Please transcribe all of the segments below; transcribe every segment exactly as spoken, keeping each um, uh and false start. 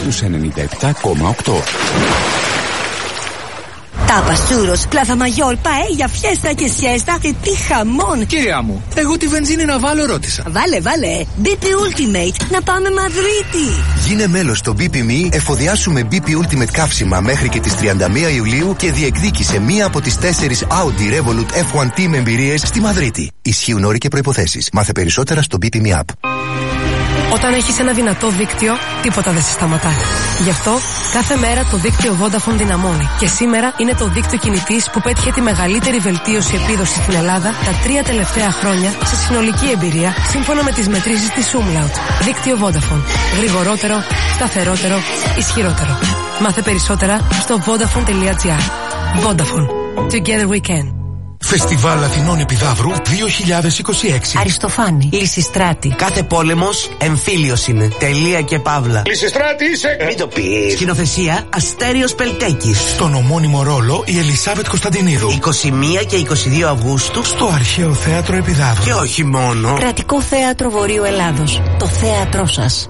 στους ενενήντα επτά κόμμα οκτώ. Τάπα, σούρος, πλάθα μαγιόλ, παέλια, φιέστα και σιέστα και τι χαμόν. Κυρία μου, εγώ τη βενζίνη να βάλω ρώτησα. Βάλε, βάλε. μπι πι Ultimate, να πάμε Μαδρίτη. Γίνε μέλος στο μπι πι εμ ι, εφοδιάσου με μπι πι Ultimate καύσιμα μέχρι και τις τριάντα μία Ιουλίου και διεκδίκησε μία από τις τέσσερις Audi Revolut εφ ουάν τι με εμπειρίες στη Μαδρίτη. Ισχύουν όροι και προϋποθέσεις. Μάθε περισσότερα στο μπι πι εμ ι App. Όταν έχεις ένα δυνατό δίκτυο, τίποτα δεν σε σταματάει. Γι' αυτό, κάθε μέρα το δίκτυο Vodafone δυναμώνει. Και σήμερα είναι το δίκτυο κινητής που πέτυχε τη μεγαλύτερη βελτίωση επίδοσης στην Ελλάδα τα τρία τελευταία χρόνια σε συνολική εμπειρία, σύμφωνα με τις μετρήσεις της Umlaut. Δίκτυο Vodafone. Γρηγορότερο, σταθερότερο, ισχυρότερο. Μάθε περισσότερα στο vodafone.gr. Vodafone. Together we can. Φεστιβάλ Αθηνών Επιδαύρου δύο χιλιάδες είκοσι έξι. Αριστοφάνη, Λυσιστράτη. Κάθε πόλεμος εμφύλιος είναι. Τελεία και παύλα. Λυσιστράτη είσαι. Μην το πεις. Σκηνοθεσία Αστέριος Πελτέκης. Στον ομώνυμο ρόλο η Ελισάβετ Κωνσταντινίδου. είκοσι μία και είκοσι δύο Αυγούστου. Στο Αρχαίο Θέατρο Επιδαύρου. Και όχι μόνο. Κρατικό Θέατρο Βορείου Ελλάδος. Το θέατρό σας.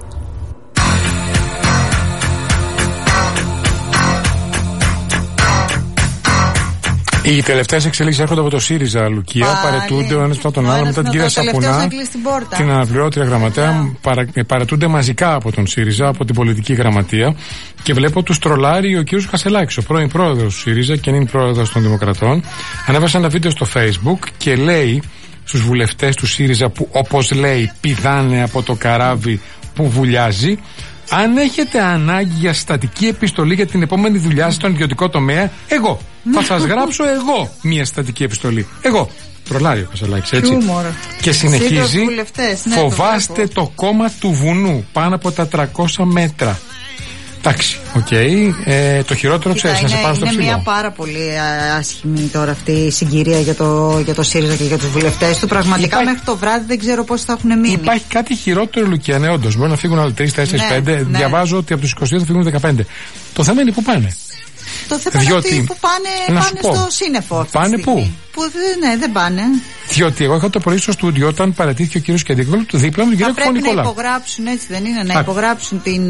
Οι τελευταίες εξελίξεις έρχονται από το ΣΥΡΙΖΑ, Λουκία. Πάλι. Παρετούνται ο ένας μετά τον άλλο, μετά την κυρία Σαπουνά, την αναπληρώτρια γραμματέα. Παρα, παρετούνται μαζικά από τον ΣΥΡΙΖΑ, από την πολιτική γραμματεία. Και βλέπω τους τρολάρει ο κύριος Κασελάκης, ο πρώην πρόεδρος του ΣΥΡΙΖΑ και νυν πρόεδρος των Δημοκρατών. Ανέβασε ένα βίντεο στο Facebook και λέει στους βουλευτές του ΣΥΡΙΖΑ που, όπως λέει, πηδάνε από το καράβι που βουλιάζει. Αν έχετε ανάγκη για στατική επιστολή για την επόμενη δουλειά σας στον ιδιωτικό τομέα, εγώ θα σας γράψω εγώ μια στατική επιστολή. Εγώ. Τρολάρει ο Κασελάκης, έτσι. Και συνεχίζει. Ναι, φοβάστε το, το κόμμα του βουνού πάνω από τα τριακόσια μέτρα. Εντάξει, οκ. Okay. Ε, το χειρότερο ξέρεις, να σε πάνω στο ψηλό. Είναι μια πάρα πολύ άσχημη τώρα αυτή η συγκυρία για το, για το ΣΥΡΙΖΑ και για τους βουλευτές του. Πραγματικά υπάρχει... μέχρι το βράδυ δεν ξέρω πώς θα έχουν μείνει. Υπάρχει κάτι χειρότερο, Λουκία, ναι, όντως. Μπορεί να φύγουν άλλοι τρεις, τέσσερις, πέντε. Ναι. Διαβάζω ότι από τους είκοσι δύο θα φύγουν δεκαπέντε. Το θέμα είναι πού πάνε. Το θέμα Διότι... είναι ότι που πάνε, πάνε στο σύννεφο. Πάνε πού? Που, ναι, δεν πάνε. Διότι εγώ είχα το πρωί στο στούντιο όταν παρατήθηκε ο κύριος Κεντρικόλου του δίπλα μου, τον κύριο Κουφονικολά. Πρέπει να υπογράψουν, έτσι δεν είναι, να Άκου. υπογράψουν την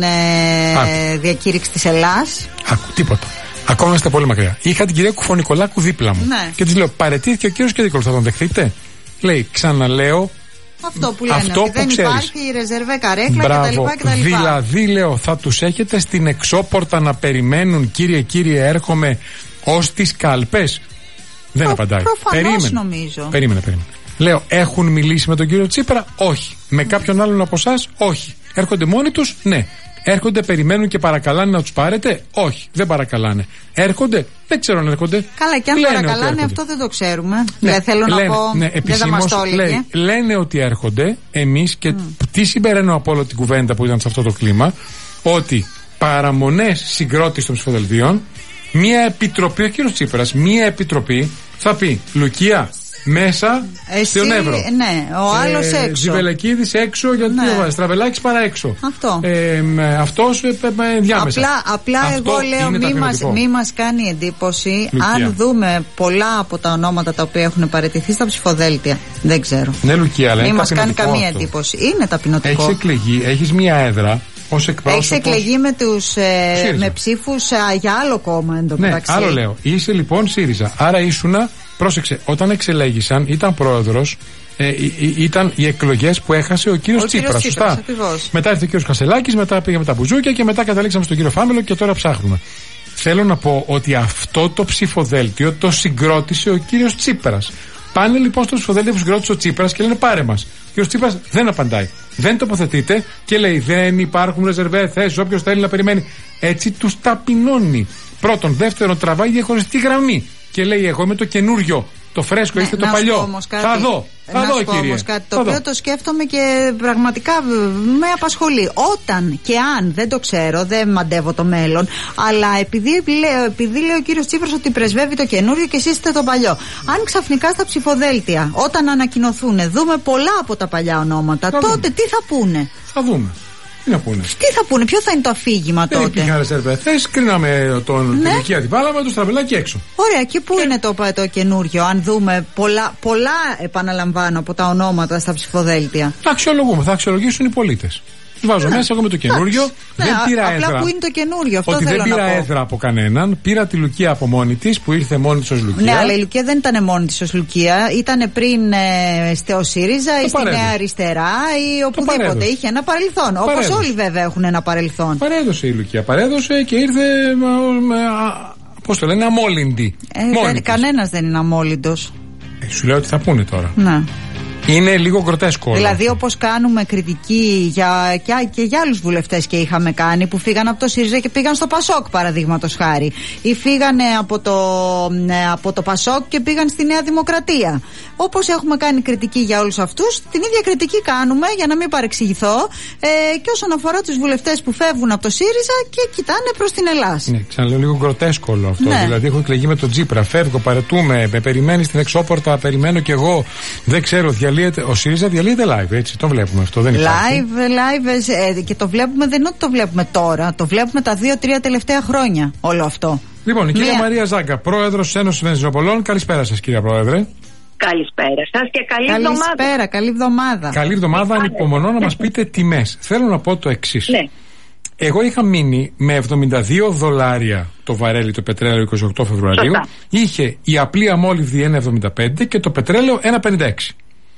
ε, διακήρυξη της Ελλάς. Άκου, τίποτα. Ακόμα είστε πολύ μακριά. Είχα την κυρία Κουφονικολάκου δίπλα μου. Ναι. Και της λέω, παρατήθηκε ο κύριος Κεντρικόλου, θα τον δεχτείτε? Λέει, ξαναλέω. Αυτό που λένε, αυτό ότι που δεν ξέρεις. Υπάρχει η ρεζερβέ καρέκλα Μπράβο. κτλ. Δηλαδή, λέω, θα τους έχετε στην εξώπορτα να περιμένουν, κύριε, κύριε, έρχομαι, ως τις κάλπες. Δεν Προ, απαντάει. Προφανώς νομίζω. Περίμενε, περίμενε. Λέω, έχουν μιλήσει με τον κύριο Τσίπρα? Όχι. Με κάποιον άλλον από εσάς? Όχι. Έρχονται μόνοι τους? Ναι. Έρχονται, περιμένουν και παρακαλάνε να τους πάρετε? Όχι. Δεν παρακαλάνε. Έρχονται? Δεν ξέρω αν έρχονται. Καλά, και αν λένε παρακαλάνε, αυτό δεν το ξέρουμε. Ναι, δεν θέλω λένε, να πω. Ναι, δεν θα μας το έλεγε. Λένε ότι έρχονται. Εμείς και mm. τι συμπεραίνω από όλη την κουβέντα που ήταν σε αυτό το κλίμα, ότι παραμονές συγκρότησης των ψηφοδελτίων, μία επιτροπή, ο κύριος Τσίπρας, μία επιτροπή θα πει, Λουκία, μέσα στον Εύρο. Ναι, ο άλλος ε, έξω. Ζιβελεκίδης έξω, γιατί ναι. Στραβελάκης παρά έξω. Αυτό. Ε, αυτός ε, ε, διάμεσα. Απλά, απλά εγώ λέω μη μας, μη μας κάνει εντύπωση Λουκία. Αν δούμε πολλά από τα ονόματα τα οποία έχουν παραιτηθεί στα ψηφοδέλτια. Δεν ξέρω. Ναι, Λουκία, αλλά μη μας κάνει καμία αυτό. εντύπωση. Είναι ταπεινωτικό. Έχεις εκλεγεί, έχεις μία έδρα. Έχεις εκλεγεί με, τους, ε, με ψήφους ε, για άλλο κόμμα εντωμεταξύ. Ναι, άλλο λέω. Είσαι λοιπόν ΣΥΡΙΖΑ. Άρα ήσουνα, πρόσεξε, όταν εξελέγησαν, ήταν πρόεδρος, ε, ήταν οι εκλογές που έχασε ο κύριος Τσίπρας. Σωστά. Μετά ήρθε ο κύριος Κασελάκης, μετά πήγαμε τα μπουζούκια και μετά καταλήξαμε στον κύριο Φάμελο και τώρα ψάχνουμε. Θέλω να πω ότι αυτό το ψηφοδέλτιο το συγκρότησε ο κύριος Τσίπρας. Πάνε λοιπόν στο ψηφοδέλτιο που συγκρότησε ο Τσίπρας και λένε πάρε μας. Ο κύριος Τσίπρας δεν απαντάει. Δεν τοποθετείται και λέει δεν υπάρχουν ρεζερβέ θέσεις, όποιος θέλει να περιμένει. Έτσι τους ταπεινώνει. Πρώτον, δεύτερον, τραβάει διαχωριστή γραμμή και λέει εγώ είμαι το καινούριο. Το φρέσκο, ναι, είστε το παλιό. Θα δω. Θα να δω, σου πω κύριε. Όμως κάτι το οποίο το σκέφτομαι και πραγματικά με απασχολεί. Όταν και αν, δεν το ξέρω, δεν μαντεύω το μέλλον, αλλά επειδή, λέω, επειδή λέει ο κύριος Τσίπρας ότι πρεσβεύει το καινούριο και εσείς είστε το παλιό. Αν ξαφνικά στα ψηφοδέλτια, όταν ανακοινωθούν, δούμε πολλά από τα παλιά ονόματα, θα τότε δούμε. Τι θα πούνε? Θα δούμε. Τι να πούνε. Τι θα πούνε, ποιο θα είναι το αφήγημα δεν τότε? Δεν υπήρχαν ρεζερβέ θέσεις, κρίναμε τον ναι. τελική αντιπάλα με το Στραβελάκι έξω. Ωραία, και πού και... είναι το, το καινούριο, αν δούμε πολλά, πολλά, επαναλαμβάνω, από τα ονόματα στα ψηφοδέλτια. Θα αξιολογούμε, θα αξιολογήσουν οι πολίτες. Βάζω μέσα εγώ με το καινούριο. Ναι, δεν πήρα απλά έδρα. Που είναι το καινούριο, αυτό ότι θέλω δεν πήρα να πω. έδρα από κανέναν. Πήρα τη Λουκία από μόνη τη που ήρθε μόνη τη ω Λουκία. Ναι, αλλά η Λουκία δεν ήταν μόνη τη ω Λουκία. Ήταν πριν ε, στο ΣΥΡΙΖΑ ή στη Νέα Αριστερά ή οπουδήποτε. Είχε ένα παρελθόν. Όπως όλοι βέβαια έχουν ένα παρελθόν. Παρέδωσε η Λουκία. Παρέδωσε και ήρθε. Πώς το λένε, αμόλυντη. Ε, Κανένας δεν είναι αμόλυντος. Ε, σου λέω ότι θα πούνε τώρα. Ναι. Είναι λίγο γκροτέσκο. Δηλαδή, όπως κάνουμε κριτική για, και, και για άλλους βουλευτές και είχαμε κάνει που φύγαν από το ΣΥΡΙΖΑ και πήγαν στο ΠΑΣΟΚ, παραδείγματος χάρη. Ή φύγανε από το, από το ΠΑΣΟΚ και πήγαν στη Νέα Δημοκρατία. Όπως έχουμε κάνει κριτική για όλους αυτούς, την ίδια κριτική κάνουμε, για να μην παρεξηγηθώ, ε, και όσον αφορά τους βουλευτές που φεύγουν από το ΣΥΡΙΖΑ και κοιτάνε προς την Ελλάδα. Ναι, ξαναλέω λίγο γκροτέσκο όλο αυτό. Ναι. Δηλαδή, έχω εκλεγεί με τον Τζίπρα, φεύγω, παρετούμε, με περιμένει στην εξώπορτα, περιμένω κι εγώ, δεν ξέρω, διαλύεται. Ο ΣΥΡΙΖΑ διαλύεται live, έτσι. Το βλέπουμε αυτό. Δεν υπάρχει. Live, live, ε, και το βλέπουμε, δεν είναι ότι το βλέπουμε τώρα. Το βλέπουμε τα δύο-τρία τελευταία χρόνια όλο αυτό. Λοιπόν, η κυρία Μία... Μαρία Ζάγκα, πρόεδρος της Ένωσης Βενζινοπολών. Καλησπέρα σας, κυρία Πρόεδρε. Καλησπέρα σας και καλή εβδομάδα. Καλησπέρα, καλή εβδομάδα. Καλή εβδομάδα, ανυπομονώ να μας πείτε τιμές. Θέλω να πω το εξής. Ναι. Εγώ είχα μείνει με εβδομήντα δύο δολάρια το βαρέλι το πετρέλαιο είκοσι οκτώ Φεβρουαρίου. Σωστά. Είχε η απλή αμόλυβδη ένα εβδομήντα πέντε και το πετρέλαιο ένα πενήντα έξι.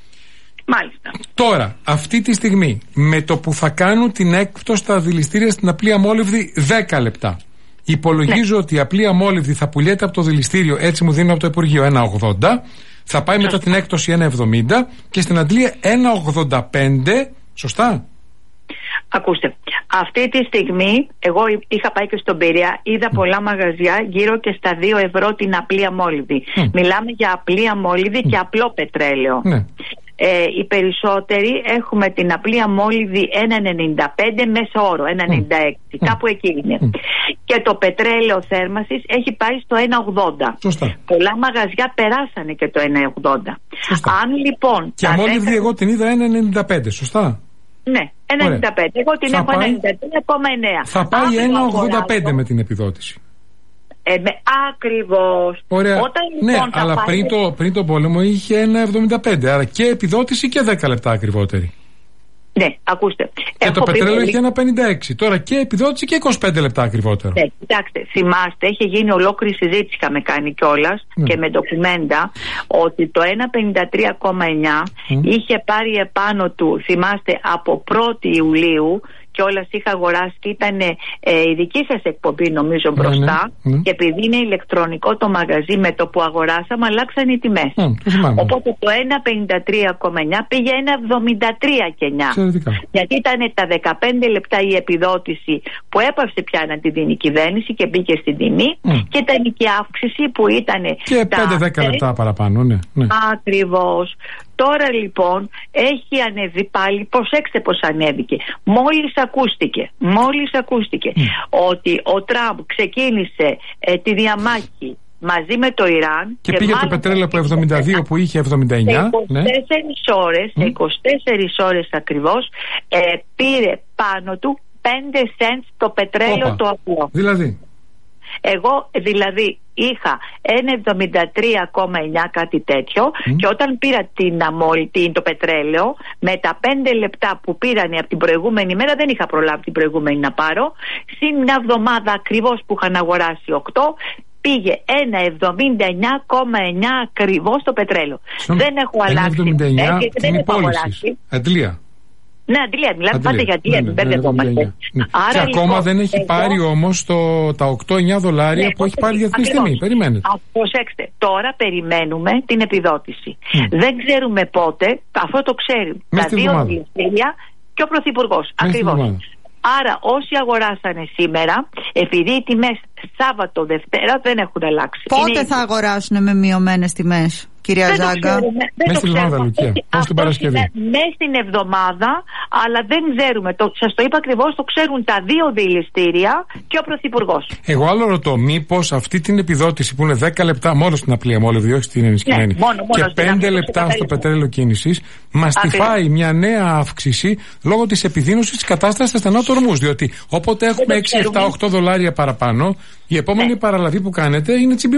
Μάλιστα. Τώρα, αυτή τη στιγμή, με το που θα κάνουν την έκπτωση στα δηληστήρια στην απλή αμόλυβδη δέκα λεπτά, υπολογίζω ναι. ότι η απλή αμόλυβδη θα πουλιέται από το δηληστήριο, έτσι μου δίνουν από το Υπουργείο, ένα ογδόντα, θα πάει σωστά. μετά την έκπτωση ένα εβδομήντα και στην αντλία ένα ογδόντα πέντε, σωστά? Ακούστε, αυτή τη στιγμή εγώ είχα πάει και στον Πειραιά, είδα mm. πολλά μαγαζιά γύρω και στα δύο ευρώ την απλή αμόλυβδη. Mm. Μιλάμε για απλή αμόλυβδη mm. και απλό πετρέλαιο. Mm. Ε, οι περισσότεροι έχουμε την απλή αμόλυβδη ένα ενενήντα πέντε μέσο όρο, ένα ενενήντα έξι, mm. κάπου εκεί είναι. Mm. Και το πετρέλαιο θέρμασης έχει πάει στο ένα ογδόντα. Σωστά. Πολλά μαγαζιά περάσανε και το ένα ογδόντα. Αν λοιπόν. Και αμόλυβδη δέκα... εγώ την είδα ένα ενενήντα πέντε, σωστά? Ναι, ένα ενενήντα πέντε. Εγώ την θα έχω πάει... ένα ενενήντα πέντε κόμμα εννέα. Θα πάει ένα ογδόντα πέντε με την επιδότηση. Ε, με, ακριβώς. Ωραία. Όταν, ναι, λοιπόν, αλλά πάει... πριν, το, πριν το πόλεμο είχε ένα εβδομήντα πέντε. Άρα και επιδότηση και δέκα λεπτά ακριβότερη. Ναι, ακούστε. Και έχω το πετρέλαιο πολύ... είχε ένα πενήντα έξι. Τώρα και επιδότηση και είκοσι πέντε λεπτά ακριβότερο. Ναι, κοιτάξτε, θυμάστε, είχε γίνει ολόκληρη συζήτηση, είχαμε κάνει κιόλας ναι. και με ντοκουμέντα, ότι το ένα πενήντα τρία κόμμα εννέα mm. είχε πάρει επάνω του, θυμάστε, από πρώτη Ιουλίου. Και όλα είχα αγοράσει και ήταν ε, η δική σας εκπομπή νομίζω μπροστά ναι, ναι, ναι. και επειδή είναι ηλεκτρονικό το μαγαζί, με το που αγοράσαμε αλλάξαν οι τιμές. Mm, οπότε το ένα πενήντα τρία κόμμα εννέα πήγε ένα εβδομήντα τρία κόμμα εννέα. Γιατί ήταν τα δεκαπέντε λεπτά η επιδότηση που έπαυσε πια να τη δίνει η κυβέρνηση και μπήκε στην τιμή mm. και ήταν και αύξηση που ήταν και πέντε δέκα λεπτά παραπάνω. Ναι, ναι. Ακριβώς. Τώρα λοιπόν έχει ανέβει πάλι, προσέξτε πως ανέβηκε. Μόλις ακούστηκε, μόλις ακούστηκε mm. ότι ο Τραμπ ξεκίνησε ε, τη διαμάχη μαζί με το Ιράν και, και πήγε το πετρέλαιο από εβδομήντα δύο που είχε εβδομήντα εννέα. Σε είκοσι τέσσερις ναι. ώρες, σε είκοσι τέσσερις ώρες ακριβώς ε, πήρε πάνω του πέντε σεντ το πετρέλαιο Οπα. το απλό. Δηλαδή. Εγώ δηλαδή είχα ένα εβδομήντα τρία κόμμα εννέα κάτι τέτοιο mm. και όταν πήρα την αμόλυτη, το πετρέλαιο με τα πέντε λεπτά που πήρανε από την προηγούμενη μέρα, δεν είχα προλάβει την προηγούμενη να πάρω, συν μια εβδομάδα ακριβώς που είχαν αγοράσει οκτώ, πήγε ένα εβδομήντα εννέα κόμμα εννέα ακριβώς το πετρέλαιο. Στον... Δεν έχω αλλάξει την υπόλοιψη. Αντλία. Ναι, αντιλία, μιλάμε πάντα για αντιλία, μην μπερδευόμαστε. Και ακόμα δεν έχει πάρει όμως τα οκτώ εννέα δολάρια ναι, που έχει πάρει διεθνή τιμή. Περιμένετε. Προσέξτε, τώρα περιμένουμε την επιδότηση. Mm. Δεν ξέρουμε πότε, αυτό το ξέρουν τα δύο δηληστήρια και ο Πρωθυπουργός. Ακριβώς. Άρα όσοι αγοράσανε σήμερα, επειδή οι τιμές Σάββατο, Δευτέρα δεν έχουν αλλάξει. Πότε είναι... θα αγοράσουν με μειωμένες τιμές, κυρία δεν Ζάγκα? Μέσα στην εβδομάδα, Λουκία. Πώς την Παρασκευή? Μέσα στην εβδομάδα, αλλά δεν ξέρουμε. Το, σας το είπα ακριβώς, το ξέρουν τα δύο δηληστήρια και ο Πρωθυπουργός. Εγώ άλλο ρωτώ, μήπως αυτή την επιδότηση που είναι δέκα λεπτά μόνο στην απλή αμόλυβδη, όχι στην ενισχυμένη, ναι, μόνο, μόνο και πέντε λεπτά στο πετρέλαιο κίνησης, μας τη φάει μια νέα αύξηση λόγω της επιδείνωσης της κατάστασης στα στενά του Ορμούς. Διότι όποτε έχουμε έξι, επτά, οκτώ δολάρια παραπάνω, η επόμενη ναι. παραλαβή που κάνετε είναι τσιμπημένη.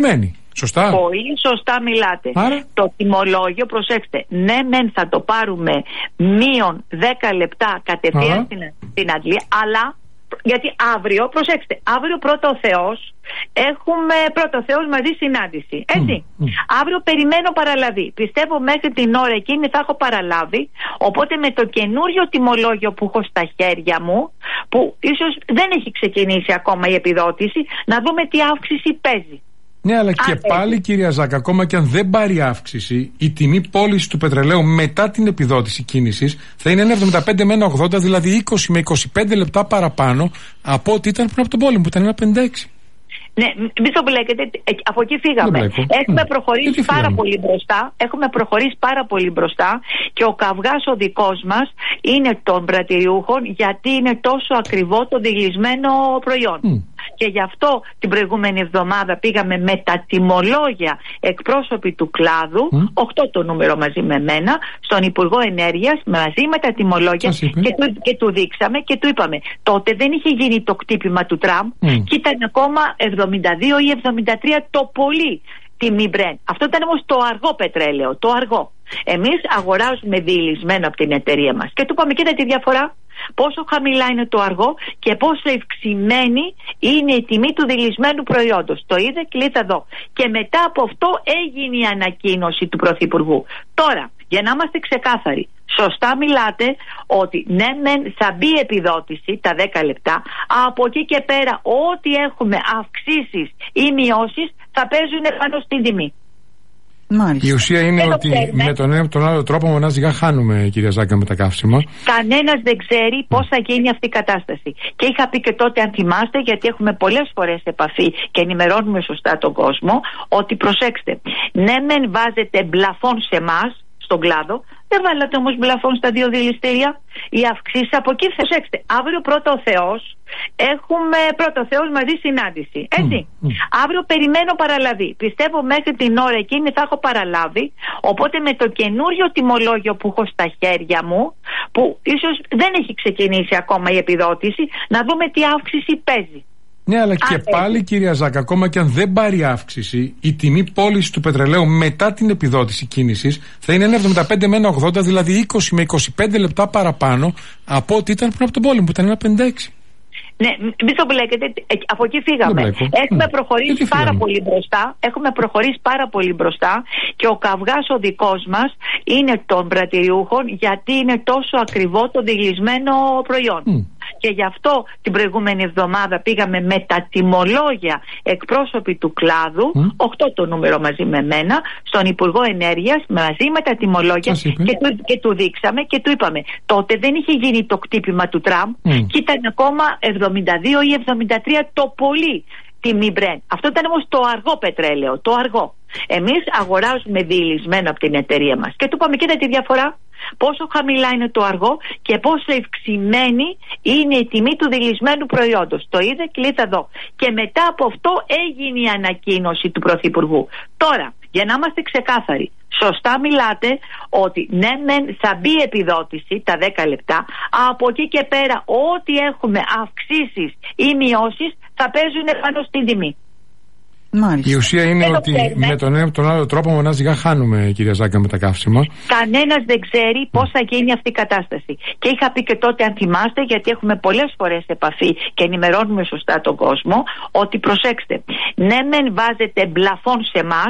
Σωστά. Πολύ σωστά μιλάτε. Άρα... Το τιμολόγιο, προσέξτε, ναι μεν θα το πάρουμε μείον δέκα λεπτά κατευθείαν στην, στην αντλία, αλλά γιατί αύριο, προσέξτε, αύριο πρώτο ο Θεός, έχουμε πρώτο ο Θεός μαζί συνάντηση, έτσι. Mm, mm. Αύριο περιμένω παραλαβή. Πιστεύω μέχρι την ώρα εκείνη θα έχω παραλάβει, οπότε με το καινούριο τιμολόγιο που έχω στα χέρια μου, που ίσως δεν έχει ξεκινήσει ακόμα η επιδότηση, να δούμε τι αύξηση παίζει. Ναι, αλλά και Α, πάλι έτσι. κυρία Ζάκα, ακόμα και αν δεν πάρει αύξηση, η τιμή πώληση του πετρελαίου μετά την επιδότηση κίνησης θα είναι ένα εβδομήντα πέντε με ένα ογδόντα, δηλαδή είκοσι με είκοσι πέντε λεπτά παραπάνω από ό,τι ήταν πριν από τον πόλεμο, που ήταν ένα πενήντα έξι. Ναι, μην το μπλέκετε, από εκεί φύγαμε. Έχουμε mm. προχωρήσει πάρα φύγαμε. πολύ μπροστά. Έχουμε προχωρήσει πάρα πολύ μπροστά και ο καυγάς ο δικός μας είναι των πρατηριούχων, γιατί είναι τόσο ακριβό το διλισμένο προϊόν. Mm. Και γι' αυτό την προηγούμενη εβδομάδα πήγαμε με τα τιμολόγια εκπρόσωποι του κλάδου, mm. οκτώ το νούμερο μαζί με μένα, στον Υπουργό Ενέργειας, μαζί με τα τιμολόγια και του, και του δείξαμε και του είπαμε. Τότε δεν είχε γίνει το κτύπημα του Τραμπ mm. και ήταν ακόμα εβδομήντα δύο ή εβδομήντα τρία το πολύ τιμή Brent. Αυτό ήταν όμως το αργό πετρέλαιο, το αργό. Εμείς αγοράζουμε διηλυσμένο από την εταιρεία μας και του είπαμε, κοίτα τη διαφορά. Πόσο χαμηλά είναι το αργό και πόσο ευξημένη είναι η τιμή του διηλυσμένου προϊόντος. Το είδε και λέει θα δω. Και μετά από αυτό έγινε η ανακοίνωση του Πρωθυπουργού. Τώρα, για να είμαστε ξεκάθαροι, σωστά μιλάτε ότι ναι μεν θα μπει επιδότηση τα δέκα λεπτά, από εκεί και πέρα ό,τι έχουμε αυξήσεις ή μειώσεις θα παίζουν πάνω στην τιμή. Μάλιστα. Η ουσία είναι δεν ότι με τον ένα τον άλλο τρόπο μονά σιγά χάνουμε, κυρία Ζάκα, με τα καύσιμα. Κανένας δεν ξέρει πώς θα γίνει αυτή η κατάσταση. Και είχα πει και τότε, αν θυμάστε, γιατί έχουμε πολλές φορές επαφή και ενημερώνουμε σωστά τον κόσμο, ότι προσέξτε, ναι μεν βάζετε μπλαφόν σε εμάς, στον κλάδο, δεν βάλατε όμως μπλαφόν στα δύο δηληστήρια. Οι αυξήσεις από εκεί, προσέξτε, αύριο πρώτο ο Θεός, έχουμε πρώτο ο Θεός μαζί συνάντηση, έτσι. Mm, mm. Αύριο περιμένω παραλαβή. Πιστεύω μέχρι την ώρα εκείνη θα έχω παραλάβει, οπότε με το καινούριο τιμολόγιο που έχω στα χέρια μου, που ίσως δεν έχει ξεκινήσει ακόμα η επιδότηση, να δούμε τι αύξηση παίζει. Ναι, αλλά και Α, πάλι έτσι. Κυρία Ζάκα, ακόμα και αν δεν πάρει αύξηση, η τιμή πώληση του πετρελαίου μετά την επιδότηση κίνησης θα είναι ένα εβδομήντα πέντε με ένα ογδόντα, δηλαδή είκοσι με είκοσι πέντε λεπτά παραπάνω από ό,τι ήταν πριν από τον πόλεμο, που ήταν ένα πενήντα έξι. Ναι, μην το μπλέκετε, από εκεί φύγαμε. Έχουμε mm. προχωρήσει πάρα πολύ μπροστά. Έχουμε προχωρήσει πάρα πολύ μπροστά και ο καυγάς ο δικός μας είναι των πρατηριούχων, γιατί είναι τόσο ακριβό το διλισμένο προϊόν. Mm. Και γι' αυτό την προηγούμενη εβδομάδα πήγαμε με τα τιμολόγια εκπρόσωποι του κλάδου, mm. οκτώ το νούμερο μαζί με μένα, στον Υπουργό Ενέργειας, μαζί με τα τιμολόγια και του, και του δείξαμε και του είπαμε. Τότε δεν είχε γίνει το κτύπημα του Τραμπ mm. και ήταν ακόμα εβδομήντα δύο ή εβδομήντα τρία το πολύ τιμή Brent. Αυτό ήταν όμως το αργό πετρέλαιο, το αργό. Εμείς αγοράζουμε διηλυσμένο από την εταιρεία μας και του είπαμε, κοίτα τη διαφορά. Πόσο χαμηλά είναι το αργό και πόσο ευξημένη είναι η τιμή του διηλυσμένου προϊόντος. Το είδε και λέει θα δω. Και μετά από αυτό έγινε η ανακοίνωση του Πρωθυπουργού. Τώρα, για να είμαστε ξεκάθαροι, σωστά μιλάτε ότι ναι μεν θα μπει επιδότηση τα δέκα λεπτά, από εκεί και πέρα ό,τι έχουμε αυξήσεις ή μειώσεις θα παίζουν πάνω στην τιμή. Μάλιστα. Η ουσία είναι δεν ότι με τον ένα τον άλλο τρόπο μονά σιγά χάνουμε, κυρία Ζάκα, με τα καύσιμα. Κανένας δεν ξέρει πώς θα γίνει αυτή η κατάσταση. Και είχα πει και τότε, αν θυμάστε, γιατί έχουμε πολλές φορές επαφή και ενημερώνουμε σωστά τον κόσμο, ότι προσέξτε, ναι μεν βάζετε μπλαφόν σε εμάς,